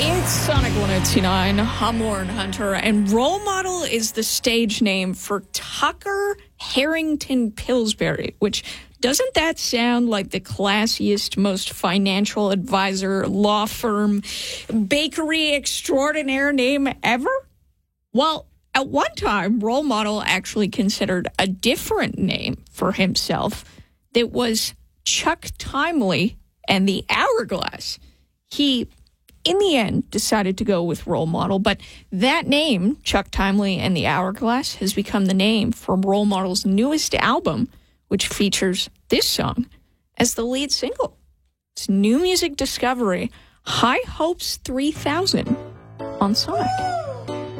It's Sonic 102.9. I'm Lauren Hunter, and Role Model is the stage name for Tucker Harrington Pillsbury, which doesn't that sound like the classiest, most financial advisor, law firm, bakery extraordinaire name ever? Well, at one time, Role Model actually considered a different name for himself that was Chuck Timely and the Hourglass. He, in the end, decided to go with Role Model, but that name, Chuck Timely and the Hourglass, has become the name for Role Model's newest album, which features this song as the lead single. It's new music discovery, High Hopes 3000 on Sonic.